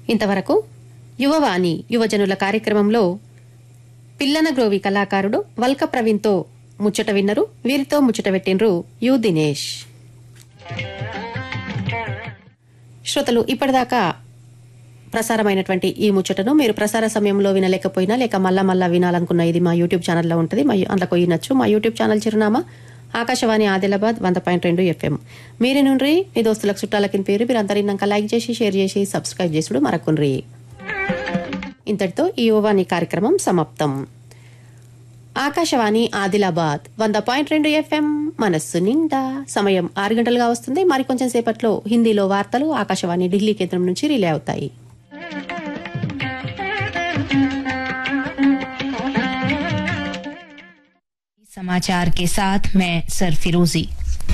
ఇంతవరకు యువవాణి యువజనుల కార్యక్రమంలో పిల్లన గ్రోవి కళాకారుడు వల్క ప్రవీణ్తో ముచ్చట విన్నరు. వీరితో ముచ్చట పెట్టినరు యు దినేష్. శ్రోతలు, ఇప్పటిదాకా ప్రసారమైనటువంటి ఈ ముచ్చటను మీరు ప్రసార సమయంలో వినలేకపోయినా లేక మళ్ళా వినాలనుకున్న ఇది మా యూట్యూబ్ ఛానల్లో ఉంటుంది. అందులో వినొచ్చు. మా యూట్యూబ్ ఛానల్ చిరునామా ఆకాశవాణి ఆదిలాబాద్ 100.2 FM. మీరే నుండ్రి మీ దోస్తులకు చుట్టాలకి పేరు మీరు అందరినాక లైక్ చేసి షేర్ చేసి సబ్స్క్రైబ్ చేసుడు మరకుండ్రి. ఇంతటితో ఈ యువవాణి కార్యక్రమం సమాప్తం. ఆకాశవాణి ఆదిలాబాద్ 100.2 FM మనస్సు నిండా. సమయం 6 గంటలుగా వస్తుంది. మరికొంచెం సేపట్లో హిందీలో వార్తలు ఆకాశవాణి ఢిల్లీ కేంద్రం నుంచి రిలే అవుతాయి. समाचार के साथ मैं सरफिरोजी।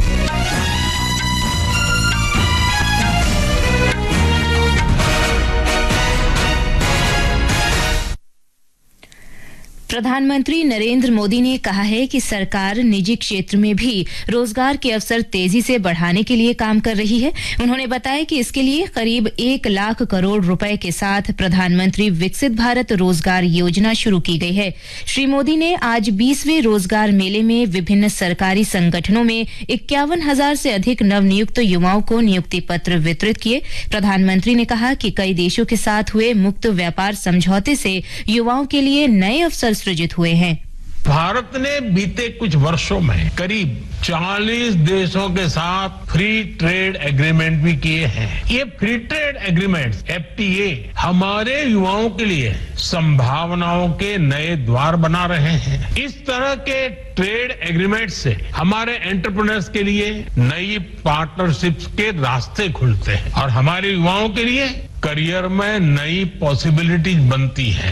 प्रधानमंत्री नरेंद्र मोदी ने कहा है कि सरकार निजी क्षेत्र में भी रोजगार के अवसर तेजी से बढ़ाने के लिए काम कर रही है। उन्होंने बताया कि इसके लिए करीब 1 लाख करोड़ रुपए के साथ प्रधानमंत्री विकसित भारत रोजगार योजना शुरू की गई है। श्री मोदी ने आज 20वें रोजगार मेले में विभिन्न सरकारी संगठनों में 51,000 से अधिक नवनियुक्त युवाओं को नियुक्ति पत्र वितरित किए। प्रधानमंत्री ने कहा कि कई देशों के साथ हुए मुक्त व्यापार समझौते से युवाओं के लिए नए अवसर सृजित हुए हैं। भारत ने बीते कुछ वर्षों में करीब 40 देशों के साथ फ्री ट्रेड एग्रीमेंट भी किए हैं। ये फ्री ट्रेड एग्रीमेंट्स FTA हमारे युवाओं के लिए संभावनाओं के नए द्वार बना रहे हैं। इस तरह के ट्रेड एग्रीमेंट से हमारे एंटरप्रेन्योर्स के लिए नई पार्टनरशिप्स के रास्ते खुलते हैं और हमारे युवाओं के लिए करियर में नई पॉसिबिलिटीज बनती हैं।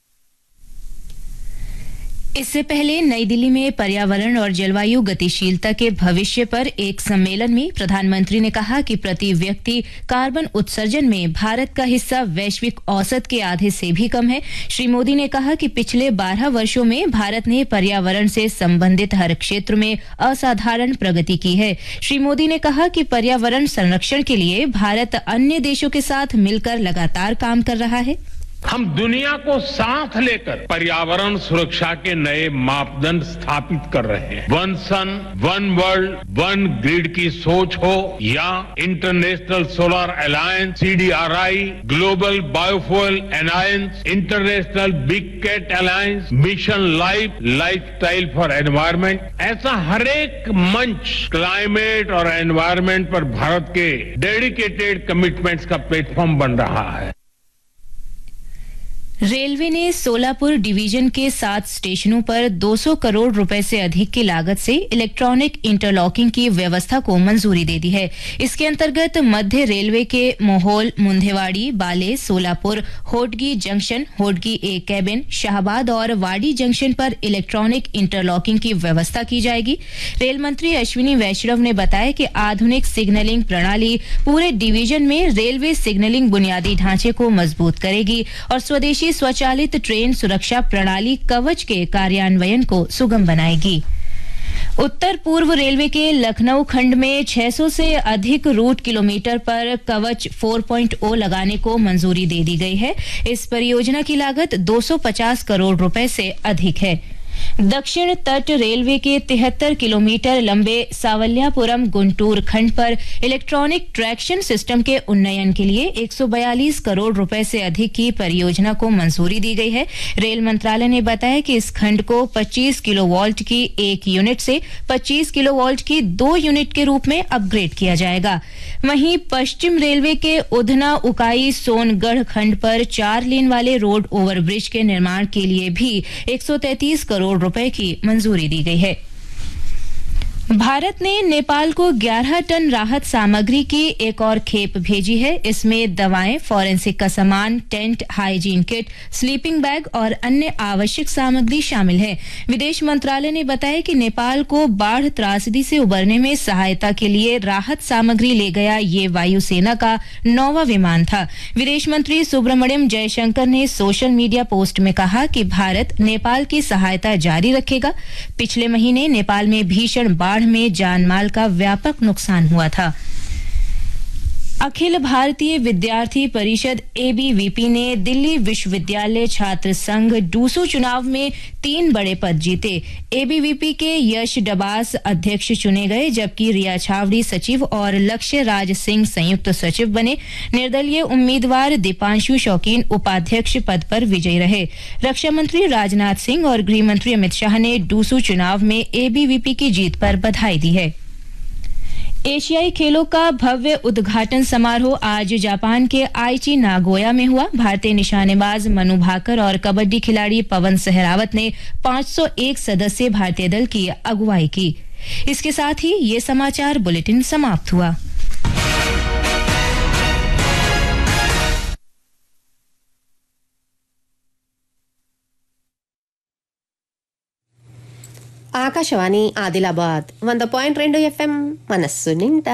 इससे पहले नई दिल्ली में पर्यावरण और जलवायु गतिशीलता के भविष्य पर एक सम्मेलन में प्रधानमंत्री ने कहा कि प्रति व्यक्ति कार्बन उत्सर्जन में भारत का हिस्सा वैश्विक औसत के आधे से भी कम है। श्री मोदी ने कहा कि पिछले 12 वर्षों में भारत ने पर्यावरण से संबंधित हर क्षेत्र में असाधारण प्रगति की है। श्री मोदी ने कहा कि पर्यावरण संरक्षण के लिए भारत अन्य देशों के साथ मिलकर लगातार काम कर रहा है। हम दुनिया को साथ लेकर पर्यावरण सुरक्षा के नए मापदंड स्थापित कर रहे हैं। वन सन, वन वर्ल्ड, वन ग्रिड की सोच हो या international solar alliance, CDRI, global biofuel alliance, international big cat alliance, mission lifestyle for environment, ऐसा हर एक मंच क्लाइमेट और एनवायरमेंट पर भारत के डेडिकेटेड कमिटमेंट्स का प्लेटफॉर्म बन रहा है। रेलवे ने सोलापुर डिवीजन के 7 स्टेशनों पर 200 करोड़ रुपए से अधिक की लागत से इलेक्ट्रॉनिक इंटरलॉकिंग की व्यवस्था को मंजूरी दे दी है। इसके अंतर्गत मध्य रेलवे के मोहोल, मुंधेवाड़ी, बाले, सोलापुर, होडगी जंक्शन, होडगी ए कैबिन, शाहबाद और वाडी जंक्शन पर इलेक्ट्रॉनिक इंटरलॉकिंग की व्यवस्था की जाएगी। रेल मंत्री अश्विनी वैष्णव ने बताया कि आधुनिक सिग्नलिंग प्रणाली पूरे डिवीजन में रेलवे सिग्नलिंग बुनियादी ढांचे को मजबूत करेगी और स्वदेशी स्वचालित ट्रेन सुरक्षा प्रणाली कवच के कार्यान्वयन को सुगम बनाएगी। उत्तर पूर्व रेलवे के लखनऊ खंड में 600 से अधिक रूट किलोमीटर पर कवच 4.0 लगाने को मंजूरी दे दी गई है। इस परियोजना की लागत 250 करोड़ रुपए से अधिक है। दक्षिण तट रेलवे के 73 किलोमीटर लंबे सावलियापुरम गुंटूर खंड पर इलेक्ट्रॉनिक ट्रैक्शन सिस्टम के उन्नयन के लिए 142 करोड़ रुपए से अधिक की परियोजना को मंजूरी दी गई है। रेल मंत्रालय ने बताया कि इस खंड को 25 किलोवाल्ट की 1 यूनिट से 25 किलोवाल्ट की 2 यूनिट के रूप में अपग्रेड किया जाएगा। वहीं पश्चिम रेलवे के उधना उकाई सोनगढ़ खंड पर 4 लेन वाले रोड ओवरब्रिज के निर्माण के लिए भी 133 करोड़ रुपए की मंजूरी दी गई है। भारत ने नेपाल को 11 टन राहत सामग्री की एक और खेप भेजी है। इसमें दवाएं, फॉरेंसिक का सामान, tent, hygiene kit, sleeping bag और अन्य आवश्यक सामग्री शामिल है। विदेश मंत्रालय ने बताया कि नेपाल को बाढ़ त्रासदी से उबरने में सहायता के लिए राहत सामग्री ले गया ये वायुसेना का 9वां विमान था। विदेश मंत्री सुब्रमण्यम जयशंकर ने सोशल मीडिया पोस्ट में कहा कि भारत नेपाल की सहायता जारी रखेगा। पिछले महीने नेपाल में भीषण बाढ़ में जानमाल का व्यापक नुकसान हुआ था। अखिल भारतीय विद्यार्थी परिषद एबीवीपी ने दिल्ली विश्वविद्यालय छात्र संघ डूसू चुनाव में 3 बड़े पद जीते। एबीवीपी के यश डबास अध्यक्ष चुने गए, जबकि रिया छावड़ी सचिव और लक्ष्य राज सिंह संयुक्त सचिव बने। निर्दलीय उम्मीदवार दीपांशु शौकीन उपाध्यक्ष पद पर विजयी रहे। रक्षा मंत्री राजनाथ सिंह और गृह मंत्री अमित शाह ने डूसू चुनाव में एबीवीपी की जीत पर बधाई दी है। एशियाई खेलों का भव्य उद्घाटन समारोह आज जापान के आइची नागोया में हुआ। भारतीय निशानेबाज मनु भाकर और कबड्डी खिलाड़ी पवन सहरावत ने 501 सदस्यीय भारतीय दल की अगुवाई की। इसके साथ ही ये समाचार बुलेटिन समाप्त हुआ। ఆకాశవాణి ఆదిలాబాద్ 100.2 FM మనస్సు నిండా.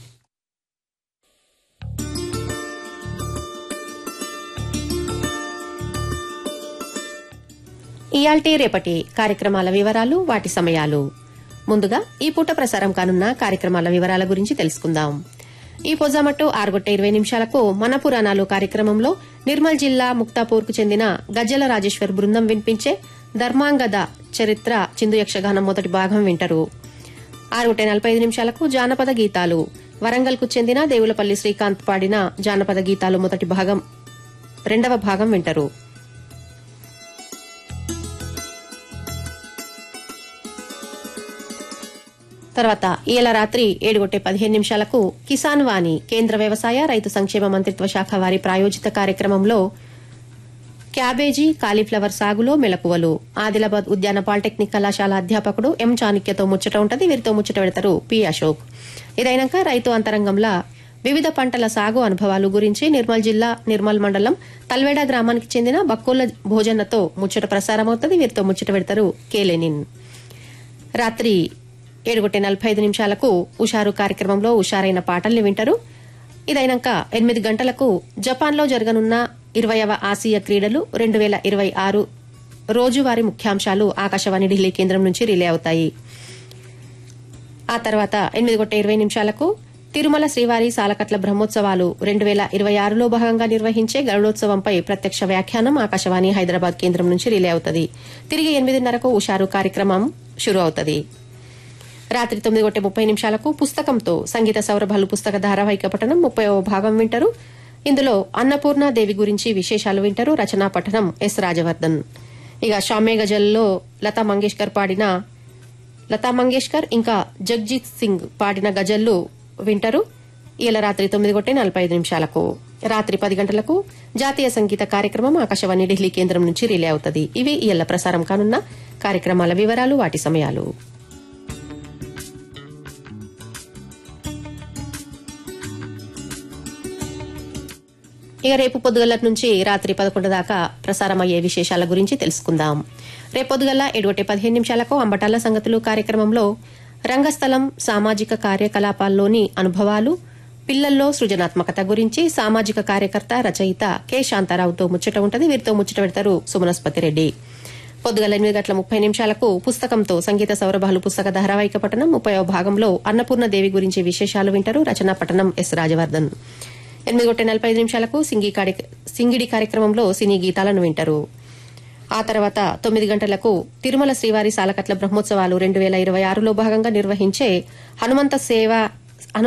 ఇయాల్టి రేపటి కార్యక్రమాల వివరాలు, వాటి సమయాలు. ముందుగా ఈ పూట ప్రసారం కానున్న కార్యక్రమాల వివరాల గురించి తెలుసుకుందాం. ఈ పొజామట్టు 6:20 మన పురాణాలు కార్యక్రమంలో నిర్మల్ జిల్లా ముక్తాపూర్కు చెందిన గజ్జల రాజేశ్వర్ బృందం వినిపించే ధర్మాంగద చరిత్ర చిందు యక్షగానం మొదటి భాగం వింటారు. 6:45 జానపద గీతాలు, వరంగల్కు చెందిన దేవులపల్లి శ్రీకాంత్ పాడిన జానపద గీతాలు మొదటి భాగం రెండవ భాగం వింటారు. తర్వాత ఈల రాత్రి 7:15 కిసాన్ వాణి కేంద్ర వ్యవసాయ రైతు సంక్షేమ మంత్రిత్వ శాఖ వారి ప్రాయోజిత కార్యక్రమంలో క్యాబేజీ, కాలీఫ్లవర్ సాగులో మెలకువలు, ఆదిలాబాద్ ఉద్యాన పాలిటెక్నిక్ కళాశాల అధ్యాపకుడు ఎం చాణక్యతో ముచ్చట ఉంటది. వీరితో ముచ్చట పెడతారు పి అశోక్. ఇదైనాక రైతు అంతరంగంలో వివిధ పంటల సాగు అనుభవాలు గురించి నిర్మల్ జిల్లా నిర్మల్ మండలం తల్వేడ గ్రామానికి చెందిన బక్కోల భోజన్నతో ముచ్చట ప్రసారమవుతుంది. వీరితో ముచ్చట పెడతారు కేలెనిన్. రాత్రి 7:45 ఉషారు కార్యక్రమంలో ఉషారైన పాటల్ని వింటారు. ఇదైనాక 8 గంటలకు జపాన్లో జరగనున్న 20వ ఆసియా క్రీడలు 2026 రోజువారీ ముఖ్యాంశాలు ఆకాశవాణి ఢిల్లీ కేంద్రం నుంచి రిలే అవుతాయి. ఆ తర్వాత 8:20 తిరుమల శ్రీవారి సాలకట్ల బ్రహ్మోత్సవాలు 2026లో భాగంగా నిర్వహించే గరుడోత్సవంపై ప్రత్యక్ష వ్యాఖ్యానం ఆకాశవాణి హైదరాబాద్ కేంద్రం నుంచి రిలే అవుతుంది. తిరిగి 8:30 ఉషారు కార్యక్రమం షురు అవుతుంది. రాత్రి 9:30 పుస్తకంతో సంగీత సౌరభాలు పుస్తక ధారావాహిక పఠనం 30వ భాగం వింటారు. ఇందులో అన్నపూర్ణాదేవి గురించి విశేషాలు వింటారు. రచనా పఠనం ఎస్ రాజవర్ధన్. ఇక షామ్య గజల్లో లతా మంగేష్కర్ ఇంకా జగ్జీత్ సింగ్ పాడిన గజల్లు వింటారు. ఇలా రాత్రి 9:45 రాత్రి 10 గంటలకు జాతీయ సంగీత కార్యక్రమం ఆకాశవాణి ఢిల్లీ కేంద్రం నుంచి రిలే అవుతుంది. ఇవి ఇయ్యాల ప్రసారం కానున్న కార్యక్రమాల వివరాలు, వాటి సమయాలు. ఇక రేపు పొద్దుగల నుంచి రాత్రి 11 దాకా ప్రసారమయ్యే విశేషాల గురించి తెలుసుకుందాం. రేపు పొద్దుగల 7:15 అంబటాల సంగతులు కార్యక్రమంలో రంగస్థలం సామాజిక కార్యకలాపాల్లోని అనుభవాలు, పిల్లల్లో సృజనాత్మకత గురించి సామాజిక కార్యకర్త, రచయిత కె శాంతారావుతో ముచ్చట ఉంటది. వీరితో ముచ్చట పెడతారు సుమనస్పతి రెడ్డి. పొద్దుగల 8:30 పుస్తకంతో సంగీత సౌరభాలు పుస్తక ధారావాహిక పఠనం 30వ భాగంలో అన్నపూర్ణదేవి గురించి విశేషాలు వింటారు. రచనా పఠనం ఎస్ రాజవర్ధన్. 8:45 సింగిడి కార్యక్రమంలో సినీ గీతాలను వింటారు. ఆ తర్వాత 9 గంటలకు తిరుమల శ్రీవారి సాలకట్ల బ్రహ్మోత్సవాలు 2026లో భాగంగా నిర్వహించే హనుమంత సేవ